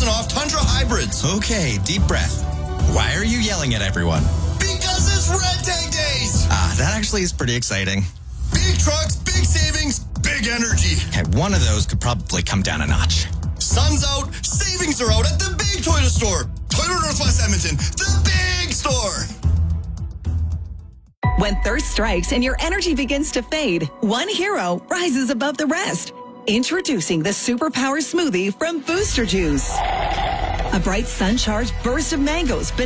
off Tundra hybrids. Okay, deep breath. Why are you yelling at everyone? Because it's Red Tank Days. That actually is pretty exciting. Big trucks, big savings, big energy. Okay, one of those could probably come down a notch. Sun's out, savings are out at the big Toyota store. Toyota Northwest Edmonton, the big store. When thirst strikes and your energy begins to fade, one hero rises above the rest. Introducing the Superpower Smoothie from Booster Juice. A bright sun-charged burst of mangoes,